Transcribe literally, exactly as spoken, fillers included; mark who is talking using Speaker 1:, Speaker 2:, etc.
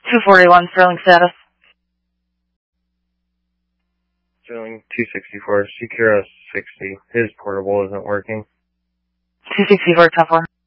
Speaker 1: two forty-one, Sterling status.
Speaker 2: Sterling two sixty-four, Secura sixty. His portable isn't working.
Speaker 1: two sixty-four, ten four.